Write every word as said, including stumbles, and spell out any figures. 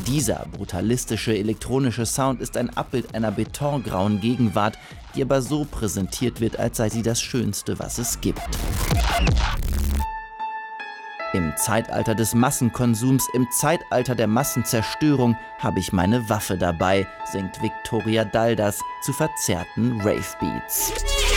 Dieser brutalistische elektronische Sound ist ein Abbild einer betongrauen Gegenwart, die aber so präsentiert wird, als sei sie das Schönste, was es gibt. Im Zeitalter des Massenkonsums, im Zeitalter der Massenzerstörung habe ich meine Waffe dabei, singt Victoria Daldas zu verzerrten Rave-Beats.